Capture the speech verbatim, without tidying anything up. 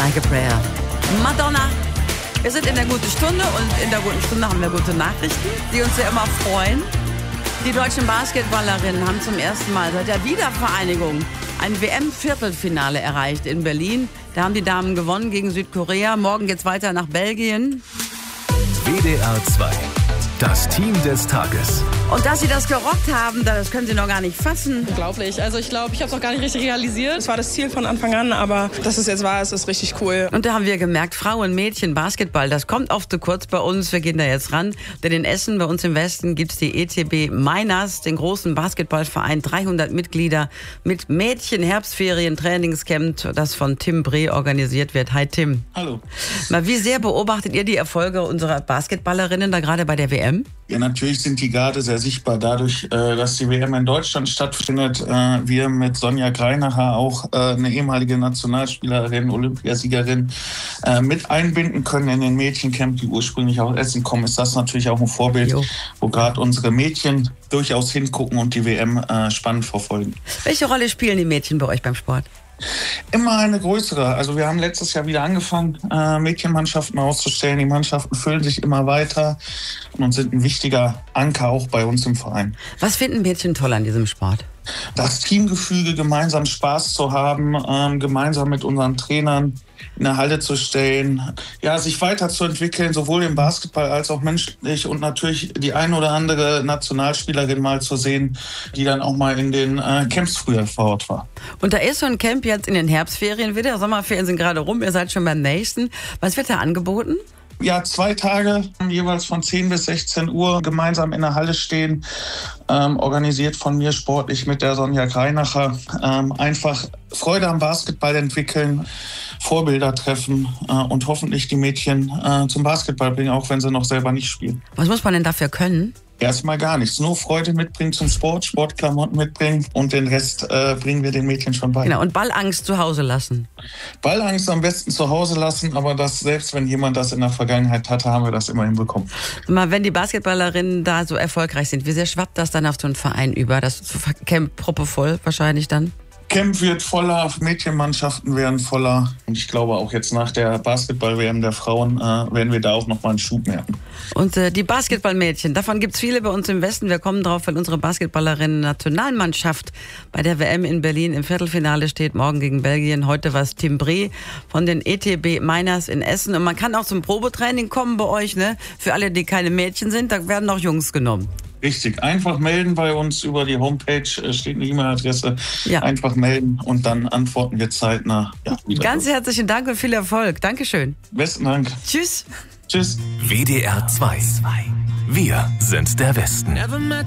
Like a Prayer. Madonna. Wir sind in der guten Stunde und in der guten Stunde haben wir gute Nachrichten, die uns ja immer freuen. Die deutschen Basketballerinnen haben zum ersten Mal seit der Wiedervereinigung ein W M-Viertelfinale erreicht in Berlin. Da haben die Damen gewonnen gegen Südkorea. Morgen geht's weiter nach Belgien. W D R zwei. Das Team des Tages. Und dass sie das gerockt haben, das können sie noch gar nicht fassen. Unglaublich. Also ich glaube, ich habe es auch gar nicht richtig realisiert. Es war das Ziel von Anfang an, aber dass es jetzt war, ist, ist richtig cool. Und da haben wir gemerkt, Frauen, Mädchen, Basketball, das kommt oft zu kurz bei uns. Wir gehen da jetzt ran. Denn in Essen, bei uns im Westen, gibt's die E T B Miners, den großen Basketballverein, dreihundert Mitglieder mit Mädchen-Herbstferien, Trainingscamp, das von Tim Breh organisiert wird. Hi Tim. Hallo. Mal, wie sehr beobachtet ihr die Erfolge unserer Basketballerinnen da gerade bei der W M? Ja, natürlich sind die gerade sehr sichtbar dadurch, dass die W M in Deutschland stattfindet. Wir mit Sonja Greinacher, auch eine ehemalige Nationalspielerin, Olympiasiegerin, mit einbinden können in den Mädchencamp, die ursprünglich aus Essen kommen. Ist das natürlich auch ein Vorbild, jo. wo gerade unsere Mädchen durchaus hingucken und die W M spannend verfolgen. Welche Rolle spielen die Mädchen bei euch beim Sport? Immer eine größere. Also wir haben letztes Jahr wieder angefangen, äh, Mädchenmannschaften auszustellen. Die Mannschaften füllen sich immer weiter und sind ein wichtiger Anker auch bei uns im Verein. Was finden Mädchen toll an diesem Sport? Das Teamgefüge, gemeinsam Spaß zu haben, ähm, gemeinsam mit unseren Trainern in der Halle zu stehen, ja, sich weiterzuentwickeln, sowohl im Basketball als auch menschlich und natürlich die ein oder andere Nationalspielerin mal zu sehen, die dann auch mal in den äh, Camps früher vor Ort war. Und da ist so ein Camp jetzt in den Herbstferien wieder, Sommerferien sind gerade rum, ihr seid schon beim nächsten. Was wird da angeboten? Ja, zwei Tage, jeweils von zehn bis sechzehn Uhr, gemeinsam in der Halle stehen, ähm, organisiert von mir sportlich mit der Sonja Greinacher. Ähm, einfach Freude am Basketball entwickeln, Vorbilder treffen äh, und hoffentlich die Mädchen äh, zum Basketball bringen, auch wenn sie noch selber nicht spielen. Was muss man denn dafür können? Erstmal gar nichts. Nur Freude mitbringen zum Sport, Sportklamotten mitbringen und den Rest äh, bringen wir den Mädchen schon bei. Genau, und Ballangst zu Hause lassen. Ballangst am besten zu Hause lassen, aber das, selbst wenn jemand das in der Vergangenheit hatte, haben wir das immer hinbekommen. Mal, wenn die Basketballerinnen da so erfolgreich sind, wie sehr schwappt das dann auf so einen Verein über? Das Camp proppevoll wahrscheinlich dann? Camp wird voller, Mädchenmannschaften werden voller. Und ich glaube auch jetzt nach der Basketball-W M der Frauen äh, werden wir da auch nochmal einen Schub merken. Und äh, die Basketballmädchen, davon gibt es viele bei uns im Westen. Wir kommen drauf, weil unsere Basketballerinnen-Nationalmannschaft bei der W M in Berlin im Viertelfinale steht. Morgen gegen Belgien. Heute war es Tim Breh von den E T B Miners in Essen. Und man kann auch zum Probetraining kommen bei euch, ne? Für alle, die keine Mädchen sind, da werden auch Jungs genommen. Richtig, einfach melden bei uns über die Homepage, steht eine E-Mail-Adresse, ja. Einfach melden und dann antworten wir zeitnah. Ja, Ganz herzlichen Dank und viel Erfolg. Dankeschön. Besten Dank. Tschüss. Tschüss. W D R zwei. Wir sind der Westen.